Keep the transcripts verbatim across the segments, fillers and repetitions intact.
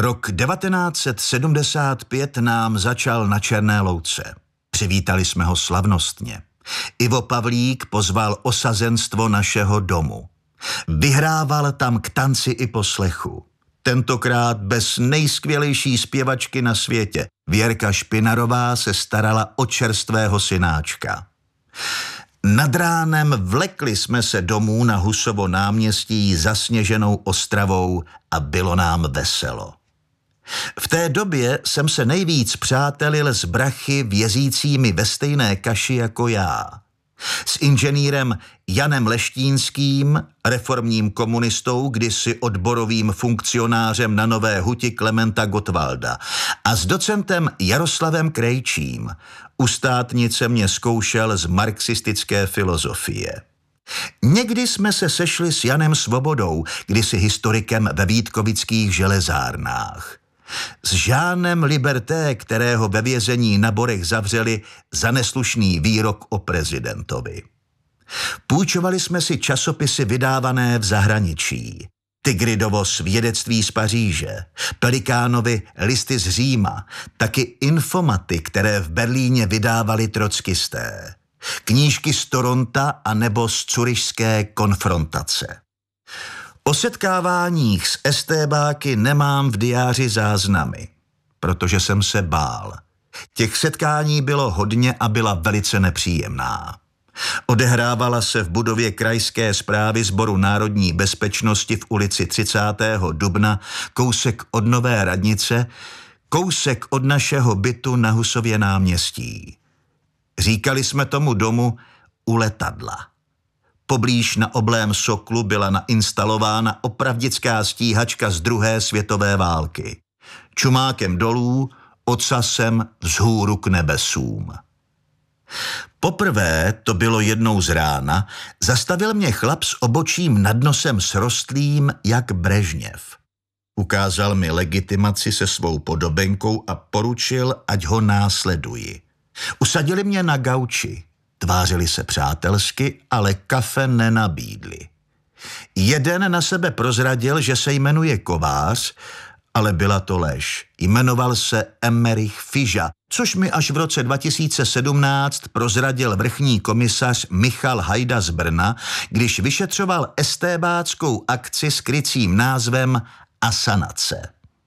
Rok devatenáct set sedmdesát pět nám začal na Černé louce. Přivítali jsme ho slavnostně. Ivo Pavlík pozval osazenstvo našeho domu. Vyhrával tam k tanci i poslechu. Tentokrát bez nejskvělejší zpěvačky na světě. Věrka Špinarová se starala o čerstvého synáčka. Nad ránem vlekli jsme se domů na Husovo náměstí zasněženou Ostravou a bylo nám veselo. V té době jsem se nejvíc přátelil s brachy vězícími ve stejné kaši jako já. S inženýrem Janem Leštínským, reformním komunistou, kdysi odborovým funkcionářem na Nové huti Klementa Gottwalda, a s docentem Jaroslavem Krejčím. U státnice mě zkoušel z marxistické filozofie. Někdy jsme se sešli s Janem Svobodou, kdysi historikem ve Vítkovických železárnách. S Žánem Liberté, kterého ve vězení na Borech zavřeli za neslušný výrok o prezidentovi. Půjčovali jsme si časopisy vydávané v zahraničí. Tigridovo svědectví z Paříže, Pelikánovi listy z Říma, taky Informaty, které v Berlíně vydávali trockisté. Knížky z Toronta a nebo z Curyšské konfrontace. O setkáváních s estébáky nemám v diáři záznamy, protože jsem se bál. Těch setkání bylo hodně a byla velice nepříjemná. Odehrávala se v budově Krajské správy Sboru národní bezpečnosti v ulici třicátého dubna, kousek od Nové radnice, kousek od našeho bytu na Husově náměstí. Říkali jsme tomu domu U letadla. Poblíž na Oblém Soklu byla nainstalována opravdická stíhačka z druhé světové války. Čumákem dolů, ocasem vzhůru k nebesům. Poprvé, to bylo jednou z rána, zastavil mě chlap s obočím nad nosem srostlým jak Brežněv. Ukázal mi legitimaci se svou podobenkou a poručil, ať ho následuji. Usadili mě na gauči. Tvářili se přátelsky, ale kafe nenabídli. Jeden na sebe prozradil, že se jmenuje Kovář, ale byla to lež. Jmenoval se Emmerich Fiža, což mi až v roce dva tisíce sedmnáct prozradil vrchní komisař Michal Hajda z Brna, když vyšetřoval estébáckou akci s krycím názvem Asanace.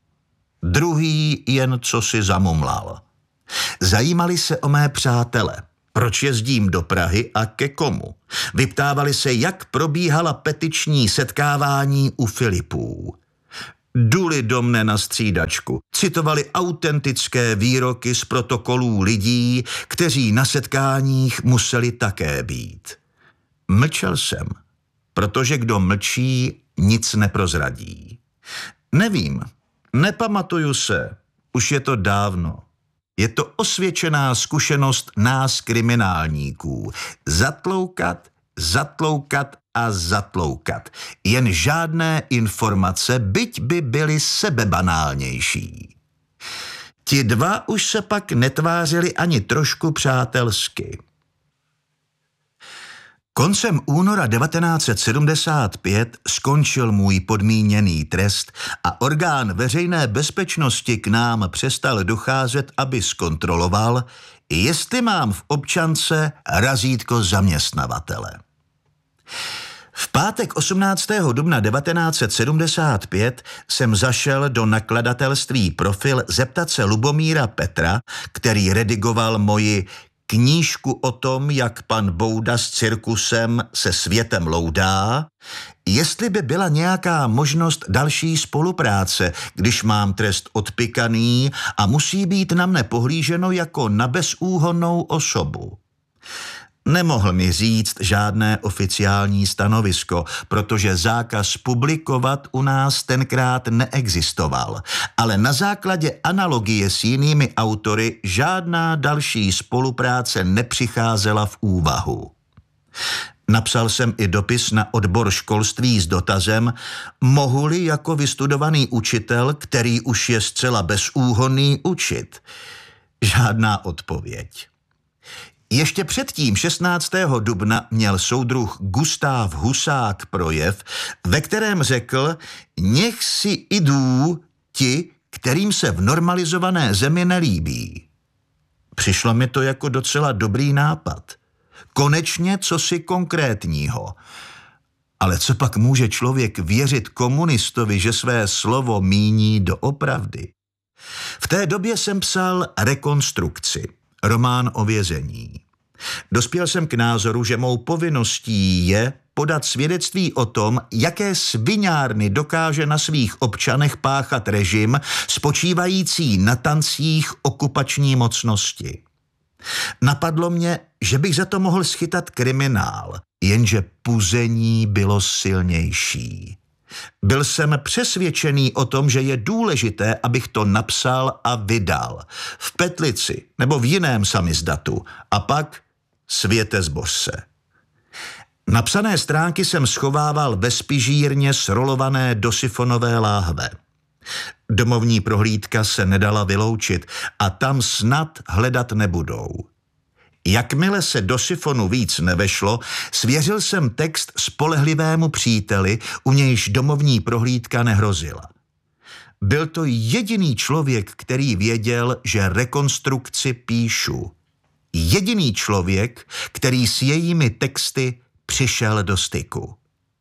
Druhý jen co si zamumlal. Zajímali se o mé přátele. Proč jezdím do Prahy a ke komu? Vyptávali se, jak probíhala petiční setkávání u Filipů. Duli do mne na střídačku. Citovali autentické výroky z protokolů lidí, kteří na setkáních museli také být. Mlčel jsem, protože kdo mlčí, nic neprozradí. Nevím, nepamatuju se, už je to dávno. Je to osvědčená zkušenost nás kriminálníků. Zatloukat, zatloukat a zatloukat. Jen žádné informace, byť by byly sebebanálnější. Ti dva už se pak netvářili ani trošku přátelsky. Koncem února devatenáct set sedmdesát pět skončil můj podmíněný trest a orgán veřejné bezpečnosti k nám přestal docházet, aby zkontroloval, jestli mám v občance razítko zaměstnavatele. V pátek osmnáctého dubna devatenáct set sedmdesát pět jsem zašel do nakladatelství Profil zeptat se Lubomíra Petra, který redigoval moji knížku o tom, jak pan Bouda s cirkusem se světem loudá, jestli by byla nějaká možnost další spolupráce, když mám trest odpykaný a musí být na mne pohlíženo jako na bezúhonnou osobu. Nemohl mi říct žádné oficiální stanovisko, protože zákaz publikovat u nás tenkrát neexistoval, ale na základě analogie s jinými autory žádná další spolupráce nepřicházela v úvahu. Napsal jsem i dopis na odbor školství s dotazem, mohu-li jako vystudovaný učitel, který už je zcela bezúhonný, učit. Žádná odpověď. Ještě předtím šestnáctého dubna měl soudruh Gustav Husák projev, ve kterém řekl, nech si idou ti, kterým se v normalizované zemi nelíbí. Přišlo mi to jako docela dobrý nápad. Konečně cosi konkrétního. Ale co pak může člověk věřit komunistovi, že své slovo míní doopravdy? V té době jsem psal Rekonstrukci, román o vězení. Dospěl jsem k názoru, že mou povinností je podat svědectví o tom, jaké sviňárny dokáže na svých občanech páchat režim spočívající na tancích okupační mocnosti. Napadlo mě, že bych za to mohl schytat kriminál, jenže puzení bylo silnější. Byl jsem přesvědčený o tom, že je důležité, abych to napsal a vydal. V petlici nebo v jiném samizdatu. A pak světe zboř se. Napsané stránky jsem schovával ve spižírně srolované do sifonové láhve. Domovní prohlídka se nedala vyloučit a tam snad hledat nebudou. Jakmile se do sifonu víc nevešlo, svěřil jsem text spolehlivému příteli, u nějž domovní prohlídka nehrozila. Byl to jediný člověk, který věděl, že Rekonstrukci píšu. Jediný člověk, který s jejími texty přišel do styku.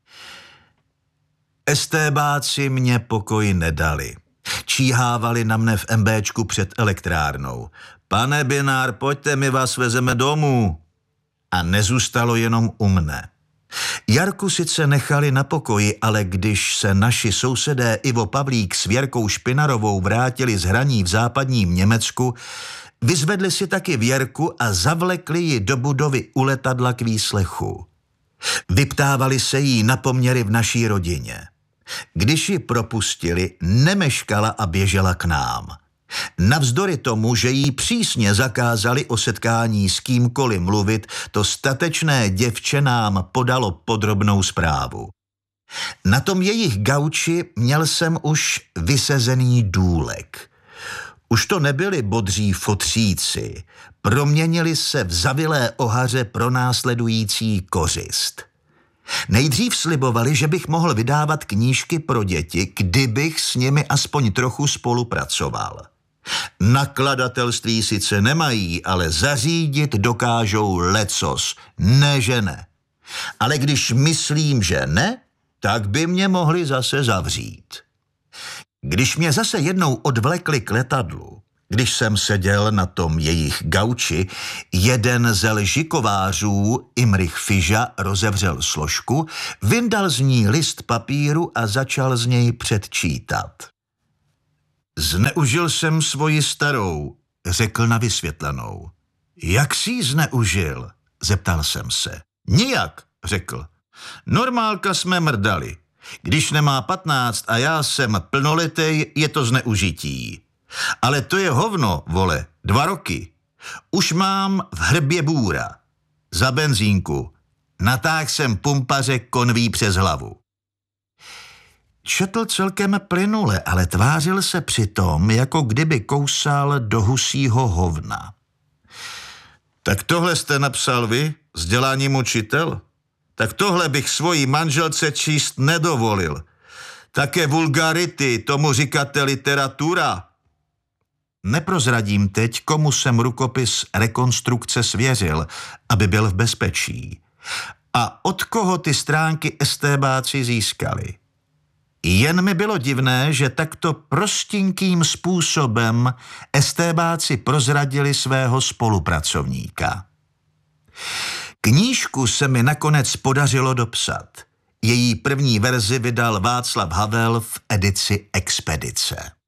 Estébáci mě pokoj nedali. Číhávali na mne v MBčku před elektrárnou. Pane Binár, pojďte, my vás vezeme domů. A nezůstalo jenom u mne. Jarku sice nechali na pokoji, ale když se naši sousedé Ivo Pavlík s Věrkou Špinarovou vrátili z hraní v západním Německu, vyzvedli si taky Věrku a zavlekli ji do budovy u letadla k výslechu. Vyptávali se jí na poměry v naší rodině. Když ji propustili, nemeškala a běžela k nám. Navzdory tomu, že jí přísně zakázali o setkání s kýmkoliv mluvit, to statečné děvče nám podalo podrobnou zprávu. Na tom jejich gauči měl jsem už vysezený důlek. Už to nebyli bodří fotříci, proměnili se v zavilé ohaře pro následující kořist. Nejdřív slibovali, že bych mohl vydávat knížky pro děti, kdybych s nimi aspoň trochu spolupracoval. Nakladatelství sice nemají, ale zařídit dokážou lecos, ne že ne. Ale když myslím, že ne, tak by mě mohli zase zavřít. Když mě zase jednou odvlekli k letadlu, když jsem seděl na tom jejich gauči, jeden ze lžikovářů, Imrich Fiža, rozevřel složku, vyndal z ní list papíru a začal z něj předčítat. Zneužil jsem svoji starou, řekl na vysvětlenou. Jak jsi ji zneužil? Zeptal jsem se. Nijak, řekl. Normálka jsme mrdali. Když nemá patnáct a já jsem plnoletej, je to zneužití. Ale to je hovno, vole, dva roky. Už mám v hrbě bůra. Za benzínku. Natáhl jsem pumpaře konví přes hlavu. Četl celkem plynule, ale tvářil se přitom, jako kdyby kousal do husího hovna. Tak tohle jste napsal vy, vzděláním učitel? Tak tohle bych svojí manželce číst nedovolil. Také vulgarity, tomu říkáte literatura. Neprozradím teď, komu jsem rukopis Rekonstrukce svěřil, aby byl v bezpečí. A od koho ty stránky estébáci získali. Jen mi bylo divné, že takto prostinkým způsobem estébáci prozradili svého spolupracovníka. Knížku se mi nakonec podařilo dopsat. Její první verzi vydal Václav Havel v edici Expedice.